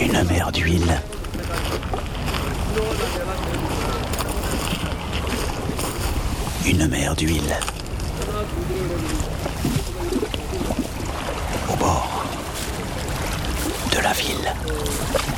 Une mer d'huile. Une mer d'huile. Au bord de la ville.